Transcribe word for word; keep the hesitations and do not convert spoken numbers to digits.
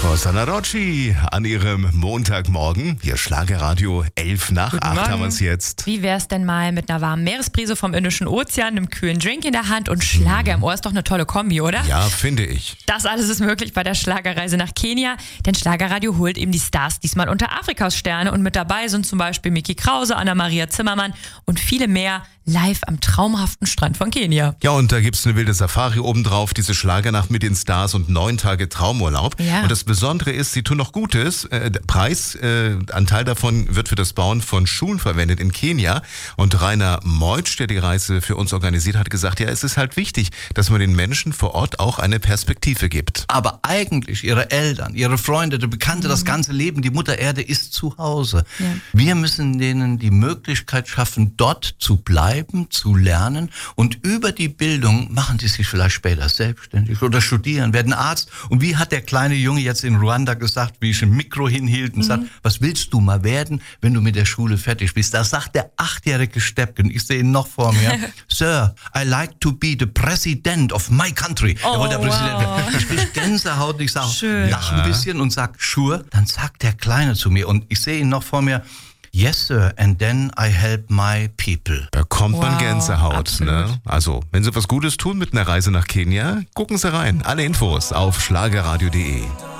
Rosanna Rocci an ihrem Montagmorgen. Hier Schlagerradio, elf nach Guten acht Morgen. haben wir es jetzt. Wie wär's denn mal mit einer warmen Meeresbrise vom Indischen Ozean, einem kühlen Drink in der Hand und Schlager im Ohr? Ist doch eine tolle Kombi, oder? Ja, finde ich. Das alles ist möglich bei der Schlagerreise nach Kenia, denn Schlagerradio holt eben die Stars diesmal unter Afrikas Sterne und mit dabei sind zum Beispiel Micky Krause, Anna-Maria Zimmermann und viele mehr live am traumhaften Strand von Kenia. Ja, und da gibt's eine wilde Safari obendrauf, diese Schlagernacht mit den Stars und neun Tage Traumurlaub. Ja. Und das Besondere ist, sie tun noch Gutes. Äh, der Preis, äh, ein Teil davon wird für das Bauen von Schulen verwendet in Kenia. Und Rainer Meutsch, der die Reise für uns organisiert hat, gesagt, ja, es ist halt wichtig, dass man den Menschen vor Ort auch eine Perspektive gibt. Aber eigentlich ihre Eltern, ihre Freunde, die Bekannte, das ganze Leben, die Mutter Erde ist zu Hause. Ja. Wir müssen denen die Möglichkeit schaffen, dort zu bleiben, zu lernen, und über die Bildung machen die sich vielleicht später selbstständig oder studieren, werden Arzt. Und wie hat der kleine Junge jetzt in Ruanda gesagt, wie ich ein Mikro hinhielt und Mhm. sagt, was willst du mal werden, wenn du mit der Schule fertig bist? Da sagt der achtjährige Steppken, ich sehe ihn noch vor mir, Sir, I like to be the president of my country. Oh, er wollte der Präsident wow. werden. Ich kriege Gänsehaut, ich sage, Schön. lach ein bisschen und sag, sure. Dann sagt der Kleine zu mir, und ich sehe ihn noch vor mir, yes, sir, and then I help my people. Da kommt man Wow, Gänsehaut. absolut. Ne? Also, wenn Sie was Gutes tun mit einer Reise nach Kenia, gucken Sie rein. Alle Infos auf schlagerradio punkt de.